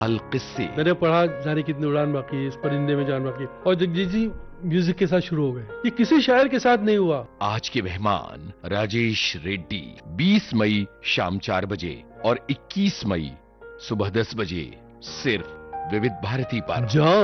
अलकिस्से। मैंने पढ़ा जाने कितनी उड़ान बाकी है, इस परिंदे में जान बाकी है, और जगजीत जी म्यूजिक के साथ शुरू हो गए। ये किसी शायर के साथ नहीं हुआ। आज के मेहमान राजेश रेड्डी, 20 मई शाम 4 बजे और 21 मई सुबह 10 बजे, सिर्फ विविध भारती पर। जान